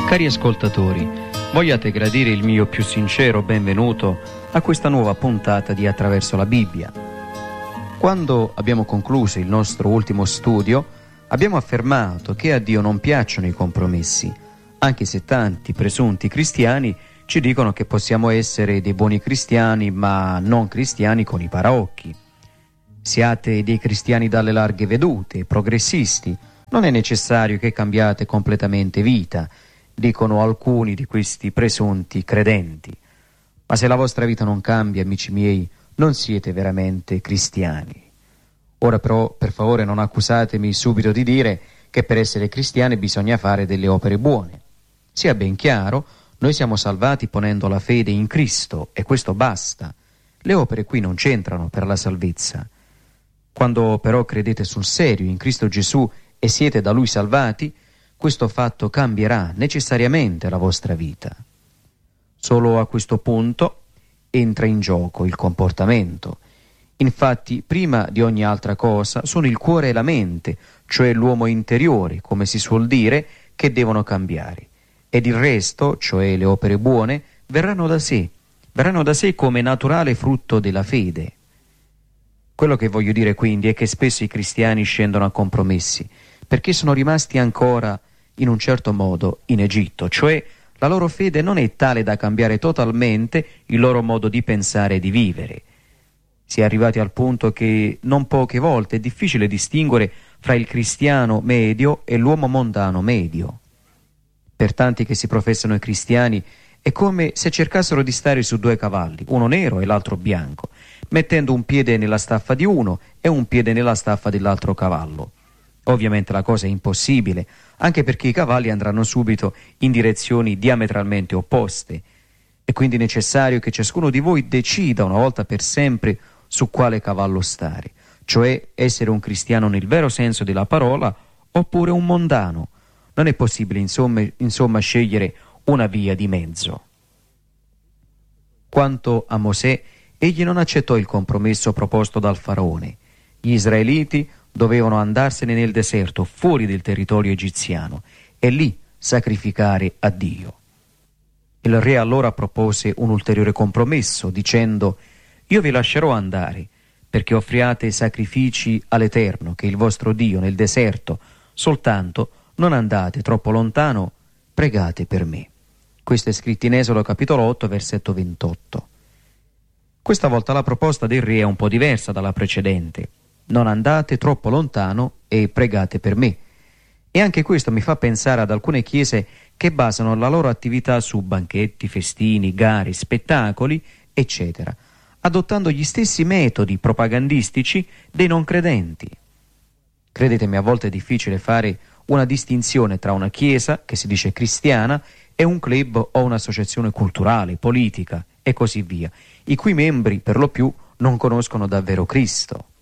Cari ascoltatori, vogliate gradire il mio più sincero benvenuto a questa nuova puntata di Attraverso la Bibbia. Quando abbiamo concluso il nostro ultimo studio, abbiamo affermato che a Dio non piacciono i compromessi, anche se tanti presunti cristiani ci dicono che possiamo essere dei buoni cristiani, ma non cristiani con i paraocchi. Siate dei cristiani dalle larghe vedute, progressisti, non è necessario che cambiate completamente vita, dicono alcuni di questi presunti credenti. Ma se la vostra vita non cambia, amici miei, non siete veramente cristiani. Ora però, per favore, non accusatemi subito di dire che per essere cristiani bisogna fare delle opere buone. Sia ben chiaro, noi siamo salvati ponendo la fede in Cristo e questo basta. Le opere qui non c'entrano per la salvezza. Quando però credete sul serio in Cristo Gesù e siete da Lui salvati, questo fatto cambierà necessariamente la vostra vita. Solo a questo punto entra in gioco il comportamento. Infatti, prima di ogni altra cosa, sono il cuore e la mente, cioè l'uomo interiore, come si suol dire, che devono cambiare. Ed il resto, cioè le opere buone, verranno da sé come naturale frutto della fede. Quello che voglio dire quindi è che spesso i cristiani scendono a compromessi, perché sono rimasti ancora in un certo modo in Egitto, cioè la loro fede non è tale da cambiare totalmente il loro modo di pensare e di vivere. Si è arrivati al punto che non poche volte è difficile distinguere fra il cristiano medio e l'uomo mondano medio. Per tanti che si professano cristiani è come se cercassero di stare su due cavalli, uno nero e l'altro bianco, mettendo un piede nella staffa di uno e un piede nella staffa dell'altro cavallo. Ovviamente la cosa è impossibile, anche perché i cavalli andranno subito in direzioni diametralmente opposte. È quindi necessario che ciascuno di voi decida una volta per sempre su quale cavallo stare, cioè essere un cristiano nel vero senso della parola oppure un mondano. Non è possibile insomma scegliere una via di mezzo. Quanto a Mosè, egli non accettò il compromesso proposto dal faraone. Gli israeliti dovevano andarsene nel deserto, fuori del territorio egiziano, e lì sacrificare a Dio. Il re allora propose un ulteriore compromesso, dicendo: «Io vi lascerò andare, perché offriate sacrifici all'Eterno, che è il vostro Dio, nel deserto, soltanto non andate troppo lontano, pregate per me». Questo è scritto in Esodo capitolo 8, versetto 28. Questa volta la proposta del re è un po' diversa dalla precedente. Non andate troppo lontano e pregate per me. E anche questo mi fa pensare ad alcune chiese che basano la loro attività su banchetti, festini, gare, spettacoli, eccetera, adottando gli stessi metodi propagandistici dei non credenti. Credetemi, a volte è difficile fare una distinzione tra una chiesa, che si dice cristiana, e un club o un'associazione culturale, politica e così via, i cui membri per lo più non conoscono davvero Cristo.